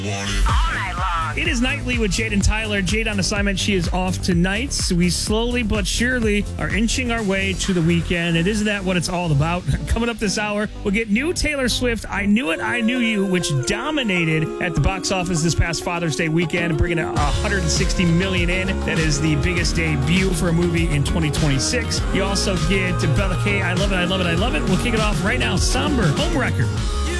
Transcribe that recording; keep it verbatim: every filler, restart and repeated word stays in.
It is Nightly with Jade and Tyler. Jade on assignment. She is off tonight. So we slowly but surely are inching our way to the weekend. And isn't that what it's all about? Coming up this hour, we'll get new Taylor Swift, I Knew It, I Knew You, which dominated at the box office this past Father's Day weekend, bringing one hundred sixty million dollars in. That is the biggest debut for a movie in twenty twenty-six. You also get Bella K, I Love It, I Love It, I Love It. We'll kick it off right now. Somber, Home Record.